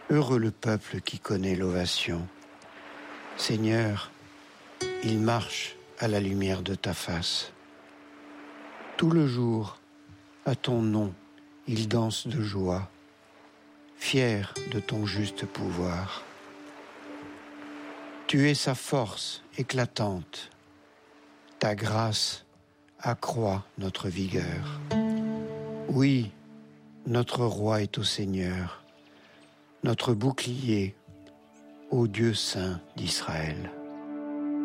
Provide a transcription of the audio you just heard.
Heureux le peuple qui connaît l'ovation. Seigneur, il marche à la lumière de ta face. Tout le jour, à ton nom, il danse de joie, fier de ton juste pouvoir. Tu es sa force éclatante, ta grâce accroît notre vigueur. Oui, notre roi est au Seigneur, notre bouclier, au Dieu saint d'Israël.